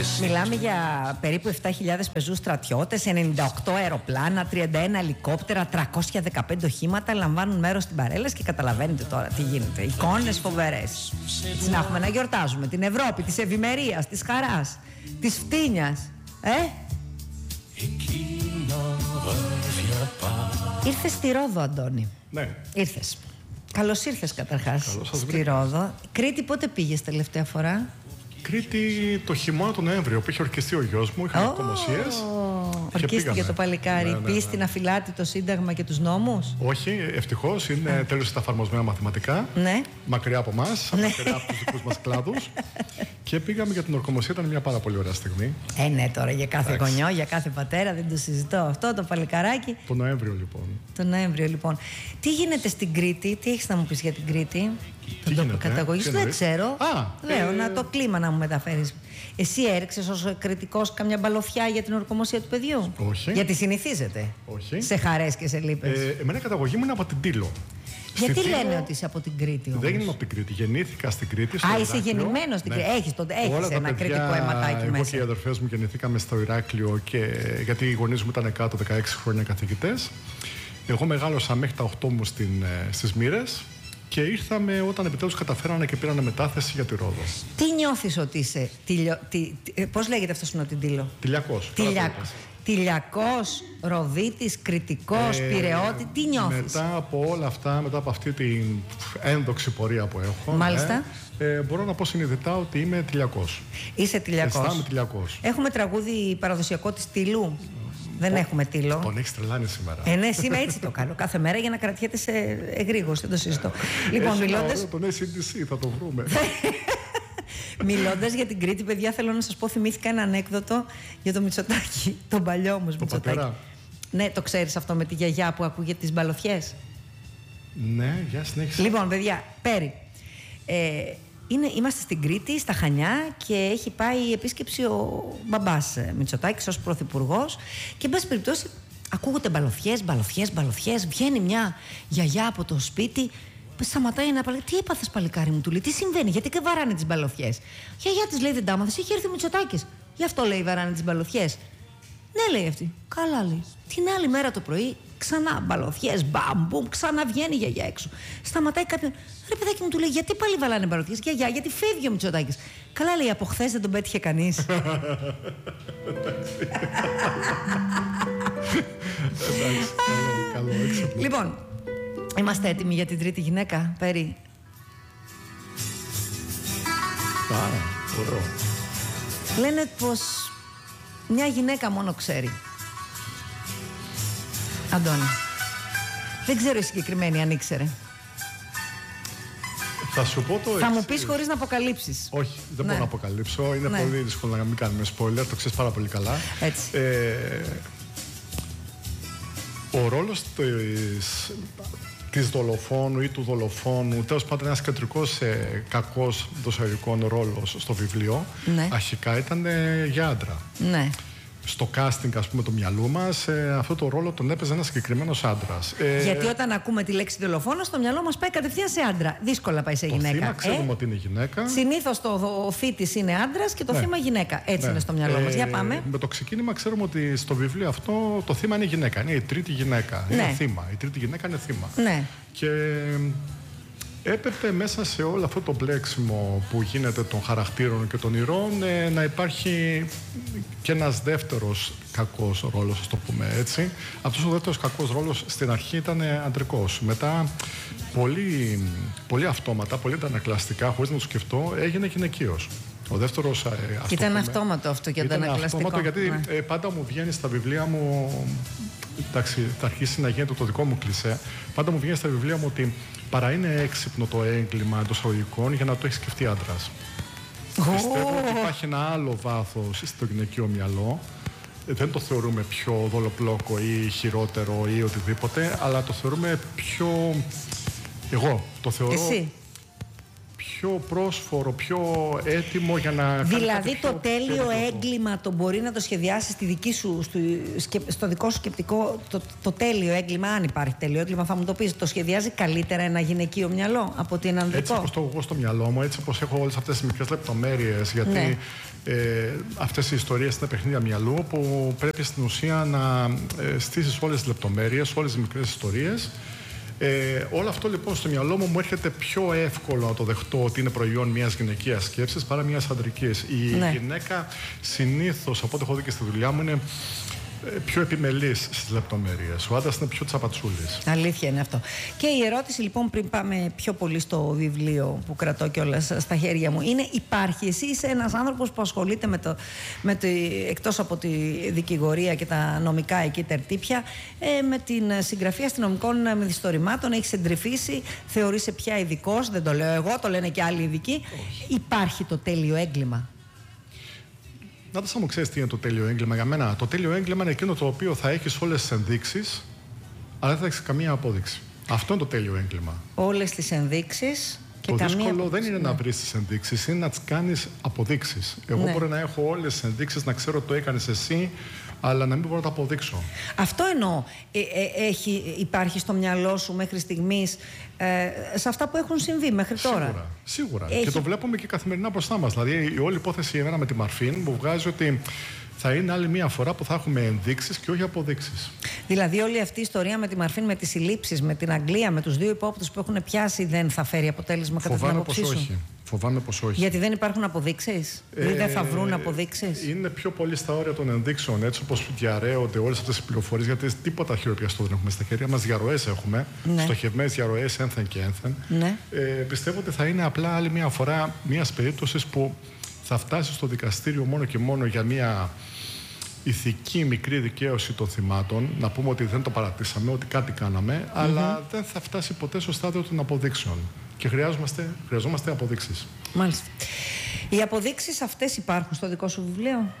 Μιλάμε για περίπου 7.000 πεζούς στρατιώτες, 98 αεροπλάνα, 31 ελικόπτερα, 315 οχήματα λαμβάνουν μέρος στην παρέλαση και καταλαβαίνετε τώρα τι γίνεται. Εικόνες φοβερές. Έτσι να έχουμε να γιορτάζουμε την Ευρώπη της ευημερίας, της χαράς, της φτύνιας. Ήρθες στη Ρόδο, Αντώνη. Ναι. Ήρθες. Καλώς ήρθες καταρχάς στη Ρόδο. Κρήτη πότε πήγες τελευταία φορά? Κρήτη το χειμώνα του Νοέμβριο που είχε ορκιστεί ο γιος μου, είχαν ορκομοσίες. Ορκίστηκε το παλικάρι. Πήγες να φυλάτη το Σύνταγμα και τους νόμους? Όχι, ευτυχώς. Τέλειωσε τα εφαρμοσμένα μαθηματικά. Ναι. Μακριά από εμάς, μακριά από τους δικούς μας κλάδους. Και πήγαμε για την ορκομοσία, ήταν μια πάρα πολύ ωραία στιγμή. Ναι, τώρα για κάθε γονιό, για κάθε πατέρα, δεν το συζητώ αυτό, το παλικαράκι. Το Νοέμβριο λοιπόν. Τι γίνεται στην Κρήτη, τι έχεις να μου πεις για την Κρήτη? Τον τόπο καταγωγής δεν ξέρω. Λέω να το κλίμα να μου μεταφέρεις. Εσύ έριξες ως κριτικός καμιά μπαλωφιά για την ορκομοσία του παιδιού? Όχι. Γιατί συνηθίζεται. Όχι. Σε χαρές και σε λύπες. Εμένα η καταγωγή μου είναι από την Τήλο. Γιατί λένε ότι είσαι από την Κρήτη όμως? Δεν είμαι από την Κρήτη. Γεννήθηκα στην Κρήτη. Είσαι γεννημένος στην Κρήτη. Έχεις ένα κριτικό αιματάκι μέσα. Εγώ και οι αδερφές μου γεννηθήκαμε στο Ηράκλειο γιατί οι γονείς μου ήταν κάτω 16 χρόνια καθηγητές. Εγώ μεγάλωσα μέχρι τα 8 μου στις Μοίρες. Και ήρθαμε όταν επιτέλους καταφέρανε και πήρανε μετάθεση για τη Ρόδο. Τι νιώθεις ότι είσαι? Πώς λέγεται αυτό στην Τήλο? Τηλιακός. Τηλιακός, Ροδίτης, Κρητικός, Πειραιώτη. Τι νιώθεις? Μετά από όλα αυτά, μετά από αυτή την ένδοξη πορεία που έχω, μάλιστα, μπορώ να πω συνειδητά ότι είμαι τηλιακός. Είσαι τηλιακός. Αισθάνομαι τηλιακός. Έχουμε τραγούδι παραδοσιακό της Τήλου. Δεν έχουμε Τήλο. Τον έχεις τρελάνει σήμερα. Ναι, σήμερα έτσι το κάνω. Κάθε μέρα για να κρατιέται σε εγρήγορση. Δεν το συζητώ. Λοιπόν, μιλώντας. Τον ACDC, θα το βρούμε. Μιλώντας για την Κρήτη, παιδιά, θέλω να σας πω, θυμήθηκα ένα ανέκδοτο για το Μητσοτάκη. Τον παλιό όμως Μητσοτάκη. Πατέρα. Ναι, το ξέρεις αυτό με τη γιαγιά που ακούγεται τις μπαλωφιές? Ναι, για συνέχισε. Λοιπόν, παιδιά, Πέρι. Είμαστε στην Κρήτη, στα Χανιά, και έχει πάει επίσκεψη ο μπαμπάς Μητσοτάκης ως πρωθυπουργός. Και εν πάση περιπτώσει, ακούγονται μπαλωφιές. Βγαίνει μια γιαγιά από το σπίτι, σταματάει ένα παλικάρι. Τι έπαθες, παλικάρι μου, του λέει, τι συμβαίνει, γιατί και βαράνε τις μπαλωφιές? Γιαγιά της λέει, δεν τα άμαθες, έχει έρθει ο Μητσοτάκης. Γι' αυτό λέει βαράνε τις μπαλωφιές. Ναι, λέει αυτή. Καλά, λέει. Την άλλη μέρα το πρωί, ξανά μπαλωφιές, μπαμ, ξανά βγαίνει η γιαγιά έξω. Σταματάει κάποιον. Ρε παιδάκι μου, του λέει, γιατί πάλι βαλάνε μπαλωφιές? Γιαγιά, γιατί φεύγει ο Μητσοτάκης. Καλά, λέει, από χθες δεν τον πέτυχε κανείς. Καλό, έξυπνο. Λοιπόν, είμαστε έτοιμοι για την τρίτη γυναίκα, Πέρι? Ωραίο. Λένε πως μια γυναίκα μόνο ξέρει. Αντώνη, δεν ξέρω η συγκεκριμένη αν ήξερε. Θα σου πω το Θα μου πεις χωρίς να αποκαλύψεις. Όχι, δεν μπορώ να αποκαλύψω. Είναι πολύ δύσκολο να μην κάνουμε spoiler, το ξέρεις πάρα πολύ καλά. Έτσι. Ο ρόλος της δολοφόνου ή του δολοφόνου, τέλος πάντων ένας κεντρικός κακός δοσερικών ρόλος στο βιβλίο, αρχικά ήταν για άντρα. Ναι. Στο casting, ας πούμε, του μυαλού μας, αυτό το ρόλο τον έπαιζε ένας συγκεκριμένος άντρας. Γιατί όταν ακούμε τη λέξη δολοφόνο, στο μυαλό μας πάει κατευθείαν σε άντρα. Δύσκολα πάει σε γυναίκα. Το θύμα ξέρουμε ότι είναι γυναίκα. Συνήθως ο θήτης είναι άντρας και το θύμα γυναίκα. Έτσι είναι στο μυαλό μας. Για πάμε. Με το ξεκίνημα ξέρουμε ότι στο βιβλίο αυτό το θύμα είναι γυναίκα. Είναι η τρίτη γυναίκα. Είναι θύμα. Η τρίτη γυναίκα είναι θύμα. Ναι. Και έπρεπε μέσα σε όλο αυτό το μπλέξιμο που γίνεται των χαρακτήρων και των ηρώων να υπάρχει και ένας δεύτερος κακός ρόλος, ας το πούμε έτσι. Αυτός ο δεύτερος κακός ρόλος στην αρχή ήταν αντρικός. Μετά πολύ αυτόματα, πολύ αντανακλαστικά, χωρίς να το σκεφτώ, έγινε γυναικείος. Ο δεύτερος. Και ήταν αυτόματο αυτό και αντανακλαστικό. Αυτόματο γιατί πάντα μου βγαίνει στα βιβλία μου. Εντάξει, θα αρχίσει να γίνεται το δικό μου κλισέ. Πάντα μου βγαίνει στα βιβλία μου ότι παρά είναι έξυπνο το έγκλημα εντός εισαγωγικών για να το έχει σκεφτεί άντρας. Πιστεύω ότι υπάρχει ένα άλλο βάθος στο γυναικείο μυαλό. Δεν το θεωρούμε πιο δολοπλόκο ή χειρότερο ή οτιδήποτε, αλλά το θεωρούμε πιο. Εγώ το θεωρώ. Εσύ. Πιο πρόσφορο, πιο έτοιμο για να κάνει. Δηλαδή το τέλειο έγκλημα το μπορεί να το σχεδιάσει στο δικό σου σκεπτικό. Το τέλειο έγκλημα, αν υπάρχει τέλειο έγκλημα, θα μου το πεις. Το σχεδιάζει καλύτερα ένα γυναικείο μυαλό από ότι ένα ανδρικό? Έτσι όπως το έχω εγώ στο μυαλό μου, έτσι όπως έχω όλες αυτές τις μικρές λεπτομέρειες. Γιατί Αυτές οι ιστορίες είναι παιχνίδια μυαλού που πρέπει στην ουσία να στήσεις όλες τις λεπτομέρειες, όλες τις μικρές ιστορίες. Όλο αυτό λοιπόν στο μυαλό μου έρχεται πιο εύκολο να το δεχτώ ότι είναι προϊόν μιας γυναικείας σκέψης παρά μιας αντρικής. Η γυναίκα συνήθως, από ό,τι έχω δει και στη δουλειά μου, είναι πιο επιμελής στις λεπτομέρειες. Ο άντρας είναι πιο τσαπατσούλης. Αλήθεια είναι αυτό. Και η ερώτηση λοιπόν, πριν πάμε πιο πολύ στο βιβλίο που κρατώ κιόλας στα χέρια μου, είναι: υπάρχει, εσύ είσαι ένας άνθρωπος που ασχολείται εκτός από τη δικηγορία και τα νομικά εκεί τερτύπια, με την συγγραφή αστυνομικών μυθιστορημάτων, έχεις εντρυφήσει, θεωρείσαι πια ειδικός, δεν το λέω εγώ, το λένε και άλλοι ειδικοί. Υπάρχει το τέλειο έγκλημα? Να μου ξέρεις τι είναι το τέλειο έγκλημα για μένα. Το τέλειο έγκλημα είναι εκείνο το οποίο θα έχεις όλες τις ενδείξεις, αλλά δεν θα έχεις καμία απόδειξη. Αυτό είναι το τέλειο έγκλημα. Όλες τις ενδείξεις και το καμία δύσκολο δεν είναι να βρεις τις ενδείξεις, είναι να τις κάνεις αποδείξεις. Εγώ μπορώ να έχω όλες τις ενδείξεις, να ξέρω ότι το έκανες εσύ, αλλά να μην μπορώ να το αποδείξω. Αυτό εννοώ. Υπάρχει στο μυαλό σου μέχρι στιγμής σε αυτά που έχουν συμβεί μέχρι τώρα? Σίγουρα. Και το βλέπουμε και καθημερινά μπροστά μας. Δηλαδή, η όλη υπόθεση εμένα με τη Μαρφίν μου βγάζει ότι θα είναι άλλη μία φορά που θα έχουμε ενδείξεις και όχι αποδείξεις. Δηλαδή, όλη αυτή η ιστορία με τη Μαρφίν, με τις συλλήψεις, με την Αγγλία, με τους δύο υπόπτους που έχουν πιάσει, δεν θα φέρει αποτέλεσμα κατά την άποψή σου? Φοβάμαι πως όχι. Γιατί δεν υπάρχουν αποδείξεις? Δεν θα βρουν αποδείξεις? Είναι πιο πολύ στα όρια των ενδείξεων, έτσι όπως διαρρέονται όλες αυτές τις πληροφορίες. Γιατί τίποτα χειροπιαστό δεν έχουμε στα χέρια μας. Διαρροές έχουμε. Στοχευμένες διαρροές ένθεν και ένθεν. Πιστεύω ότι θα είναι απλά άλλη μια φορά μιας περίπτωσης που θα φτάσει στο δικαστήριο μόνο και μόνο για μια ηθική μικρή δικαίωση των θυμάτων. Να πούμε ότι δεν το παρατήσαμε, ότι κάτι κάναμε, αλλά δεν θα φτάσει ποτέ στο στάδιο των αποδείξεων. Και χρειαζόμαστε αποδείξεις. Μάλιστα. Οι αποδείξεις αυτές υπάρχουν στο δικό σου βιβλίο?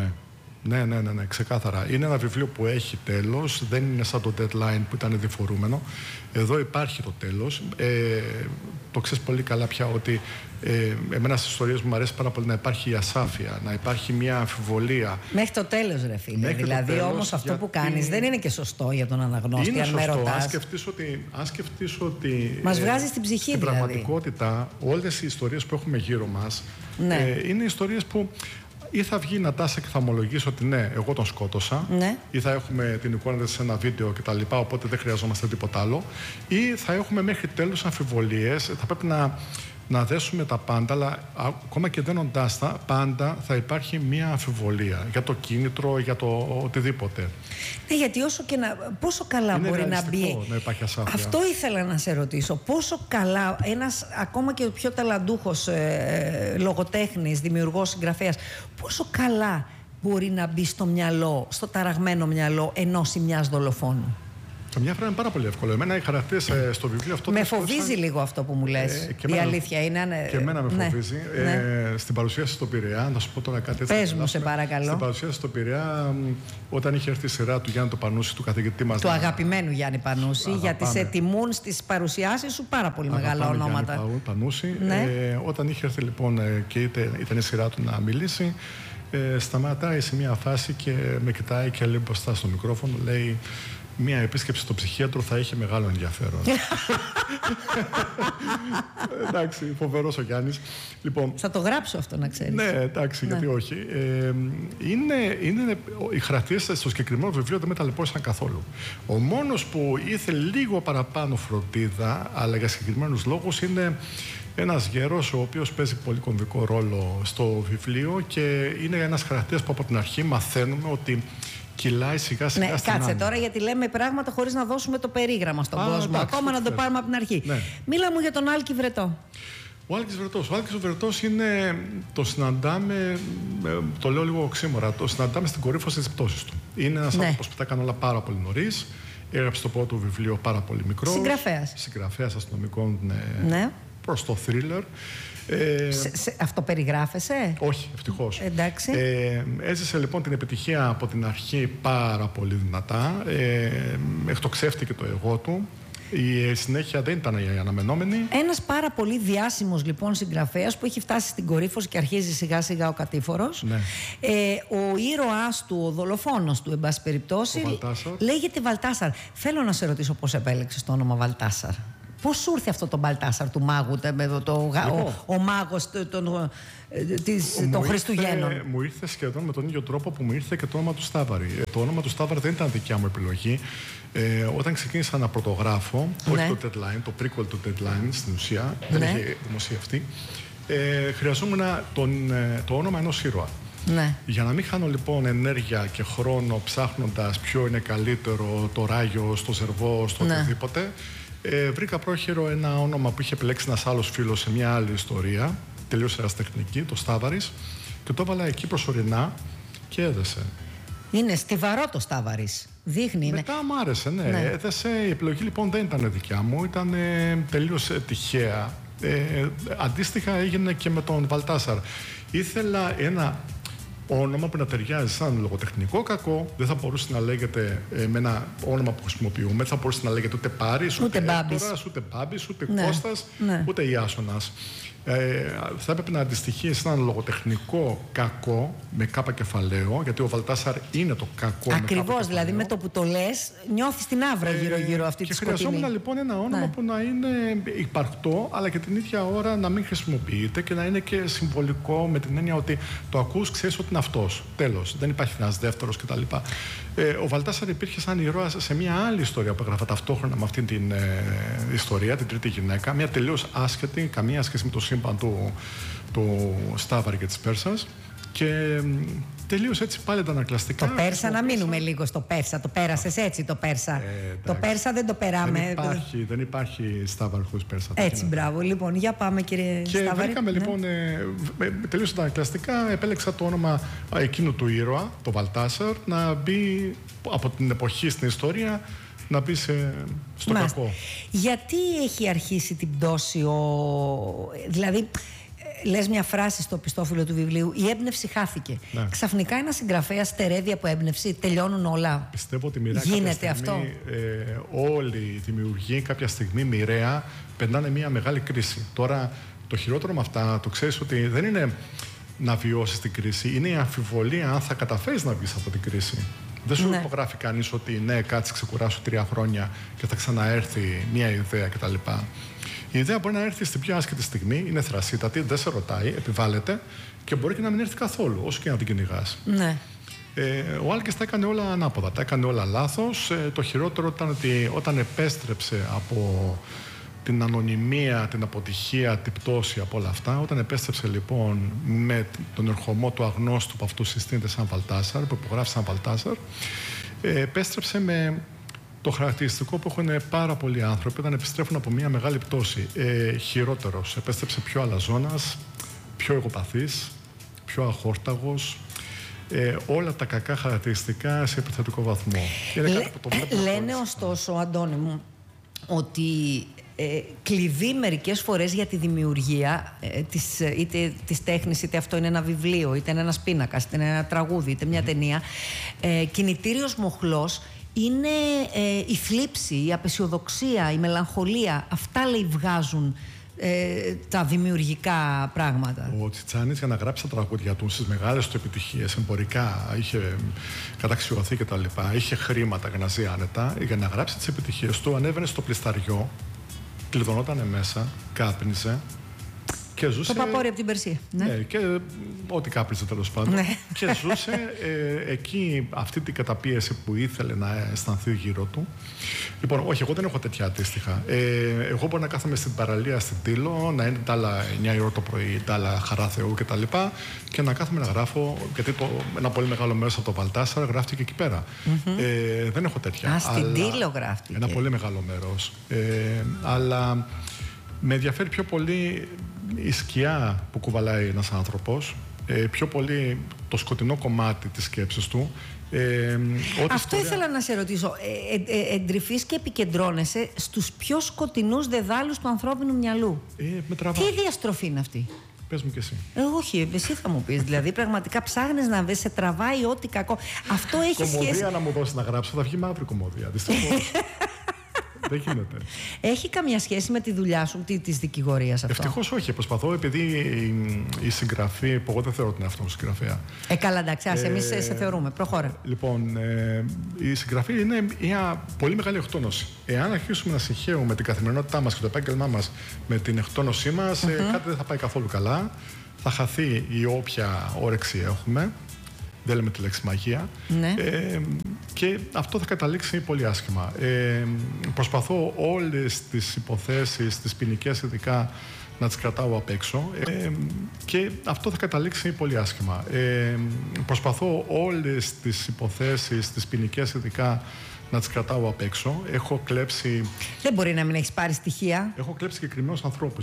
Ναι, ξεκάθαρα. Είναι ένα βιβλίο που έχει τέλος, δεν είναι σαν το deadline που ήταν διφορούμενο. Εδώ υπάρχει το τέλος. Το ξέρεις πολύ καλά πια ότι εμένα στις ιστορίες μου αρέσει πάρα πολύ να υπάρχει η ασάφεια, να υπάρχει μια αμφιβολία. Μέχρι το τέλος, ρε φίλε. Δηλαδή, όμως αυτό που κάνεις δεν είναι και σωστό για τον αναγνώστη. Είναι σωστό. Αν σκεφτείς ότι μας βγάζει στην ψυχή, στην πραγματικότητα, όλες οι ιστορίες που έχουμε γύρω μας είναι ιστορίες που ή θα βγει η Νατάσα και θα ομολογήσει ότι ναι, εγώ τον σκότωσα, ή θα έχουμε την εικόνα της σε ένα βίντεο κτλ. Οπότε δεν χρειαζόμαστε τίποτα άλλο, ή θα έχουμε μέχρι τέλους αμφιβολίες. Θα πρέπει να δέσουμε τα πάντα, αλλά ακόμα και δένοντάς τα, πάντα θα υπάρχει μία αμφιβολία για το κίνητρο, για το οτιδήποτε. Ναι, γιατί πόσο καλά είναι μπορεί να μπει. Να υπάρχει ασάφεια. Αυτό ήθελα να σε ρωτήσω. Πόσο καλά ένας ακόμα και ο πιο ταλαντούχος λογοτέχνης, δημιουργός, συγγραφέας, πόσο καλά μπορεί να μπει στο μυαλό, στο ταραγμένο μυαλό ενός ή μιας δολοφόνου? Μια φορά είναι πάρα πολύ εύκολο. Εμένα οι χαρακτήρες στο βιβλίο αυτό. Με φοβίζει λίγο αυτό που μου λες. Η αλήθεια είναι. Και εμένα με φοβίζει. Στην παρουσίαση στο Πειραιά, να σου πω τώρα κάτι έτσι. Πες μου, σε παρακαλώ. Στην παρουσίαση στο Πειραιά, όταν είχε έρθει η σειρά του Γιάννη του Πανούση, του καθηγητή μας. Του αγαπημένου Γιάννη Πανούση, γιατί σε τιμούν στις παρουσιάσεις σου πάρα πολύ μεγάλα ονόματα. Γιάννη Πανούση. Όταν είχε έρθει λοιπόν και ήταν η σειρά του να μιλήσει, σταματάει σε μια φάση και με κοιτάει και λέει μπροστά στο μικρόφωνο, λέει: μία επίσκεψη στο ψυχίατρο θα είχε μεγάλο ενδιαφέρον. Εντάξει, φοβερός ο Γιάννης. Λοιπόν, θα το γράψω αυτό, να ξέρεις. Ναι, εντάξει, γιατί όχι. Οι χαρακτήρες στο συγκεκριμένο βιβλίο δεν με ταλαιπώρησαν καθόλου. Ο μόνος που ήθελε λίγο παραπάνω φροντίδα, αλλά για συγκεκριμένους λόγους, είναι ένας γέρος ο οποίος παίζει πολύ κομβικό ρόλο στο βιβλίο και είναι ένας χαρακτήρας που από την αρχή μαθαίνουμε ότι κυλάει σιγά σιγά στην κάτσε τώρα, γιατί λέμε πράγματα χωρίς να δώσουμε το περίγραμμα στον κόσμο. Ακόμα να το πάρουμε από την αρχή. Μίλα μου για τον Άλκη Βρετό. Ο Άλκης Βρετός είναι, το συναντάμε, το λέω λίγο οξύμορα, το συναντάμε στην κορύφωση της πτώσης του. Είναι ένας άνθρωπος που τα έκανε όλα πάρα πολύ νωρίς. Έγραψε το πρώτο βιβλίο πάρα πολύ μικρό. Συγγραφέας αστυνομικών προς το θρίλερ. Αυτό περιγράφεσαι? Όχι, ευτυχώς. Εντάξει. Έζησε λοιπόν την επιτυχία από την αρχή πάρα πολύ δυνατά. Εκτοξεύτηκε το εγώ του. Η συνέχεια δεν ήταν η αναμενόμενη. Ένας πάρα πολύ διάσημος λοιπόν συγγραφέας που έχει φτάσει στην κορύφωση και αρχίζει σιγά σιγά ο κατήφορος. Ο ήρωάς του, ο δολοφόνος του, εν πάση περιπτώσει, λέγεται Βαλτάσαρ. Θέλω να σε ρωτήσω πώς επέλεξες το όνομα Βαλτάσαρ. Πώς σου ήρθε αυτό το Μπαλτάσαρ του μάγου, ο μάγος των Χριστουγέννων? Μου ήρθε σχεδόν με τον ίδιο τρόπο που μου ήρθε και το όνομα του Στάβαρη. Το όνομα του Στάβαρη δεν ήταν δικιά μου επιλογή. Όταν ξεκίνησα να πρωτογράφω, όχι το Deadline, το prequel του Deadline στην ουσία, δεν είχε δημοσιευτεί, χρειαζόμουν το όνομα ενός ήρωα. Ναι. Για να μην χάνω λοιπόν ενέργεια και χρόνο ψάχνοντας ποιο είναι καλύτερο, το Ράγιο, στο Ζερβό, στο οτιδήποτε, βρήκα πρόχειρο ένα όνομα που είχε επιλέξει ένας άλλος φίλος σε μια άλλη ιστορία, τελείως ερασιτεχνική, το Στάβαρης, και το έβαλα εκεί προσωρινά και έδεσε. Είναι στιβαρό το Στάβαρης. Δείχνει. Μετά μου άρεσε, ναι. Έδεσε. Η επιλογή λοιπόν δεν ήταν δικιά μου, ήταν τελείως τυχαία. Αντίστοιχα έγινε και με τον Βαλτάσαρ. Ήθελα ένα όνομα που να ταιριάζει σαν λογοτεχνικό κακό. Δεν θα μπορούσε να λέγεται με ένα όνομα που χρησιμοποιούμε. Δεν θα μπορούσε να λέγεται ούτε Πάρης, ούτε Έκτορας, ούτε Μπάμπης, ούτε Κώστας, ούτε Ιάσονας. Θα έπρεπε να αντιστοιχεί σε έναν λογοτεχνικό κακό με κάπα κεφαλαίο, γιατί ο Βαλτάσαρ είναι το κακό. Ακριβώς, δηλαδή με το που το λες, νιώθεις την άβρα γύρω-γύρω αυτή τη σκοτεινή. Και χρειαζόμουν λοιπόν ένα όνομα που να είναι υπαρκτό, αλλά και την ίδια ώρα να μην χρησιμοποιείται και να είναι και συμβολικό, με την έννοια ότι το ακούς, ξέρεις ότι είναι αυτός. Τέλος. Δεν υπάρχει ένας δεύτερος κτλ. Ο Βαλτάσαρ υπήρχε σαν ήρωας σε μια άλλη ιστορία που έγραφα ταυτόχρονα με αυτή την ιστορία, την τρίτη γυναίκα. Μια τελείως άσχετη, καμία σχέση με το σύμπαν του Στάβαρη και της Πέρσας. Και τελείως έτσι πάλι τα ανακλαστικά. Το Πέρσα, να μείνουμε λίγο στο Πέρσα. Το πέρασες έτσι το Πέρσα. Το Πέρσα δεν το περάμε. Δεν υπάρχει Στάβαρη χωρίς Πέρσα. Έτσι, μπράβο. Λοιπόν, για πάμε, κύριε Στάβαρη. Και βρήκαμε λοιπόν, τελείως τα ανακλαστικά, επέλεξα το όνομα εκείνου του ήρωα, το Βαλτάσαρ, να μπει από την εποχή στην ιστορία, να μπει στο κακό. Γιατί έχει αρχίσει την πτώση δηλαδή, λες μια φράση στο πιστόφυλλο του βιβλίου, η έμπνευση χάθηκε. Ναι. Ξαφνικά ένα συγγραφέα στερεύει από έμπνευση, τελειώνουν όλα. Πιστεύω ότι μοιραία γίνεται αυτό. Όλοι οι δημιουργοί κάποια στιγμή μοιραία περνάνε μια μεγάλη κρίση. Τώρα το χειρότερο με αυτά, το ξέρεις ότι δεν είναι να βιώσεις την κρίση, είναι η αμφιβολία αν θα καταφέρεις να βγεις από την κρίση. Δεν σου υπογράφει κανείς ότι ναι, κάτσε, ξεκουράσου 3 χρόνια και θα ξαναέρθει μια ιδέα κτλ. Η ιδέα μπορεί να έρθει στην πιο άσχετη στιγμή, είναι θρασίτατη, δεν σε ρωτάει, επιβάλλεται και μπορεί και να μην έρθει καθόλου, όσο και να την κυνηγάς. Ναι. Ο Άλκης τα έκανε όλα ανάποδα, τα έκανε όλα λάθος. Το χειρότερο ήταν ότι όταν επέστρεψε από την ανωνυμία, την αποτυχία, την πτώση από όλα αυτά, όταν επέστρεψε λοιπόν με τον ερχομό του αγνώστου που αυτού συστήνεται σαν Βαλτάσαρ, που υπογράφει σαν Βαλτάσαρ, επέστρεψε με το χαρακτηριστικό που έχουν πάρα πολλοί άνθρωποι όταν επιστρέφουν από μια μεγάλη πτώση. Χειρότερος, επέστρεψε πιο αλαζόνας, πιο εγωπαθής, πιο αχόρταγος. Όλα τα κακά χαρακτηριστικά σε επιθετικό βαθμό. Λένε ωστόσο, Αντώνη μου, ότι κλειδί μερικές φορές για τη δημιουργία είτε της τέχνης, είτε αυτό είναι ένα βιβλίο, είτε είναι ένας πίνακας, είτε είναι ένα τραγούδι, είτε μια ταινία, κινητήριος μοχλός είναι η θλίψη, η απεσιοδοξία, η μελαγχολία. Αυτά, λέει, βγάζουν τα δημιουργικά πράγματα. Ο Τσιτσάνης, για να γράψει τα τραγούδια του στις μεγάλες του επιτυχίες, εμπορικά, είχε καταξιωθεί κτλ. Είχε χρήματα για να ζει άνετα. Για να γράψει τις επιτυχίες του, ανέβαινε στο πλησταριό, κλειδωνόταν μέσα, κάπνιζε. Και ζούσε... Το παπόρι από την Περσία. Ναι, και ό,τι κάπνιζε τέλος πάντων. Ναι. Και ζούσε εκεί αυτή την καταπίεση που ήθελε να αισθανθεί γύρω του. Λοιπόν, όχι, εγώ δεν έχω τέτοια αντίστοιχα. Εγώ μπορώ να κάθομαι στην παραλία στην Τήλο, να είναι τα άλλα 9 η ώρα το πρωί, τα άλλα χαρά Θεού κτλ. Και να κάθομαι να γράφω, γιατί ένα πολύ μεγάλο μέρος από το Βαλτάσαρ γράφτηκε εκεί πέρα. Δεν έχω τέτοια. Στην Τήλο γράφτηκε. Ένα πολύ μεγάλο μέρος. Αλλά με ενδιαφέρει πιο πολύ η σκιά που κουβαλάει ένας άνθρωπος, πιο πολύ το σκοτεινό κομμάτι της σκέψης του. Αυτό ήθελα να σε ρωτήσω. Εντρυφείς και επικεντρώνεσαι στους πιο σκοτεινούς δεδάλους του ανθρώπινου μυαλού. Τι διαστροφή είναι αυτή? Πες μου κι εσύ. Όχι, εσύ θα μου πεις. Δηλαδή, πραγματικά ψάχνεις να βρεις, σε τραβάει ό,τι κακό. Αυτό έχει σχέση. Κομμωδία να μου δώσει να γράψω, θα βγει μαύρη κομμωδία. Δυστυχώς. Δεν γίνεται. Έχει καμία σχέση με τη δουλειά σου, της δικηγορίας αυτό? Ευτυχώς όχι. Προσπαθώ, επειδή η συγγραφή, που εγώ δεν θεωρώ την εαυτό μου συγγραφέα. Καλά, εντάξει, εμείς σε θεωρούμε. Προχώρα. Λοιπόν, η συγγραφή είναι μια πολύ μεγάλη εκτόνωση. Εάν αρχίσουμε να συγχαίουμε την καθημερινότητά μας και το επάγγελμά μας με την εκτόνωσή μας, κάτι δεν θα πάει καθόλου καλά. Θα χαθεί η όποια όρεξη έχουμε. Δεν λέμε τη λέξη μαγεία. Ναι. Και αυτό θα καταλήξει πολύ άσχημα. Προσπαθώ όλες τις υποθέσεις, τις ποινικές ειδικά, να τις κρατάω απ' έξω και αυτό θα καταλήξει πολύ άσχημα. Προσπαθώ όλες τις υποθέσεις, τις ποινικές ειδικά, να τις κρατάω απ' έξω. Έχω κλέψει... Δεν μπορεί να μην έχεις πάρει στοιχεία. Έχω κλέψει συγκεκριμένους ανθρώπους.